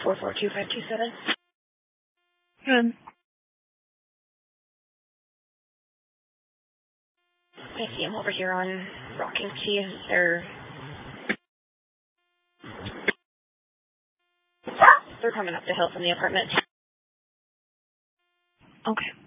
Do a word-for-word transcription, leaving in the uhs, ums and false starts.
four four two five two seven. Good. I see him over here on Rocking Key. They're they're coming up the hill from the apartment. Okay.